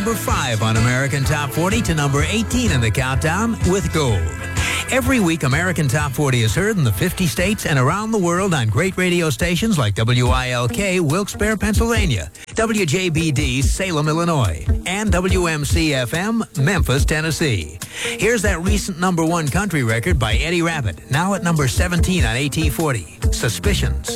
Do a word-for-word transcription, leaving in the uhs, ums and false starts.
number five on American Top forty to number eighteen in the countdown with Gold. Every week, American Top forty is heard in the fifty states and around the world on great radio stations like W I L K, Wilkes-Barre, Pennsylvania, W J B D, Salem, Illinois, and W M C F M, Memphis, Tennessee. Here's that recent number one country record by Eddie Rabbitt, now at number seventeen on A T forty, Suspicions.